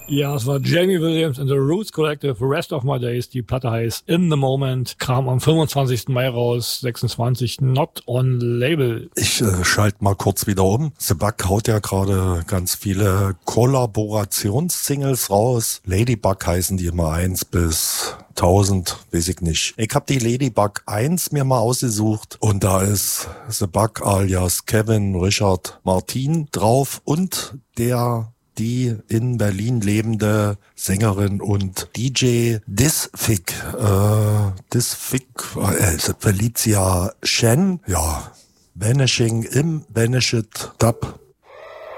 Ja, es war Jamie Williams and the Roots Collective, Rest of My Days. Die Platte heißt In the Moment, kam am 25. Mai raus, 26, not on label. Ich schalte mal kurz wieder um. The Bug haut ja gerade ganz viele Kollaborationssingles raus. Ladybug heißen die immer 1 bis 1000, weiß ich nicht. Ich habe die Ladybug 1 mir mal ausgesucht und da ist The Bug alias Kevin Richard Martin drauf und die in Berlin lebende Sängerin und DJ Disfig. Felicia Shen. Ja, Vanishing im Vanished Dub